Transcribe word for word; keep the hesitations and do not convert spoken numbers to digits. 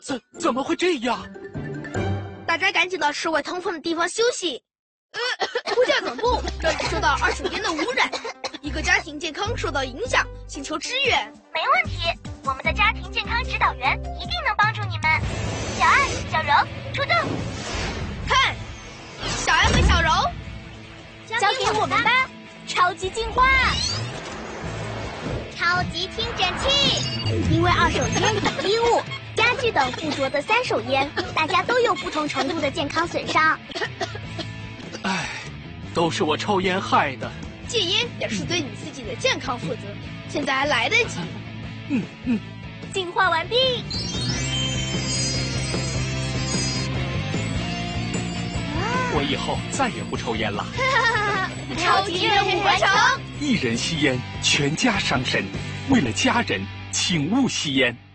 怎怎么会这样？ 大家赶紧到室外通风的地方休息。呼叫总部，这里受到二手烟的污染，一个家庭健康受到影响，请求支援。 没问题，我们的家庭健康指导员一定能帮助你们。小爱、小柔出动， 看，小爱和小柔， 交给我们吧！超级进化，超级听诊器。因为二手烟与衣物、家具等附着的三手烟，大家都有不同程度的健康损伤。 唉，都是我抽烟害的。 戒烟也是对你自己的健康负责，现在还来得及。 嗯嗯。 进化完毕。 我以后再也不抽烟了。 超级任务完成。 一人吸烟，全家伤身。为了家人，请勿吸烟。